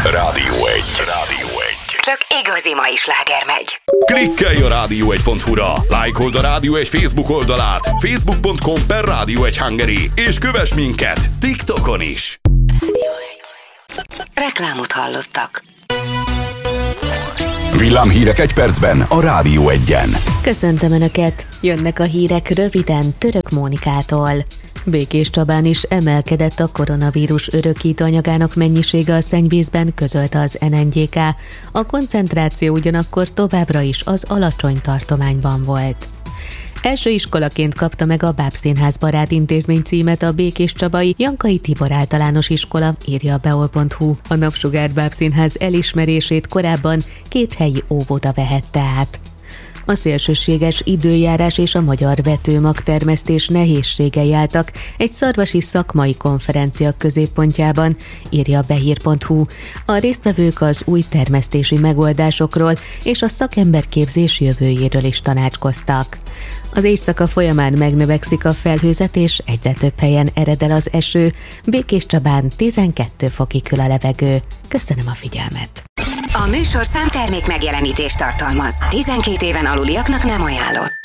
Rádió 1. Csak igazi mai sláger megy. Klikkelj a rádió1.hu-ra, lájkold a Rádió 1 Facebook oldalát, facebook.com/Rádió1 Hungary, és kövess minket TikTokon is. Reklámot hallottak. Villámhírek egy percben a Rádió 1-en. Köszöntöm Önöket! Jönnek a hírek röviden Török Mónikától. Békéscsabán is emelkedett a koronavírus örökítő anyagának mennyisége a szennyvízben, közölte az NNGK. A koncentráció ugyanakkor továbbra is az alacsony tartományban volt. Első iskolaként kapta meg a Bábszínház barát intézmény címet a békéscsabai Jankai Tibor általános iskola, írja a beol.hu. A Napsugár Bábszínház elismerését korábban 2 helyi óvoda vehette át. A szélsőséges időjárás és a magyar vetőmagtermesztés nehézségei álltak egy szarvasi szakmai konferencia középpontjában, írja a behír.hu. A résztvevők az új termesztési megoldásokról és a szakemberképzés jövőjéről is tanácskoztak. Az éjszaka folyamán megnövekszik a felhőzet, és egyre több helyen ered el az eső. Békéscsabán 12 fokig hűl a levegő. Köszönöm a figyelmet! A műsorszám termék megjelenítést tartalmaz. 12 éven aluliaknak nem ajánlott.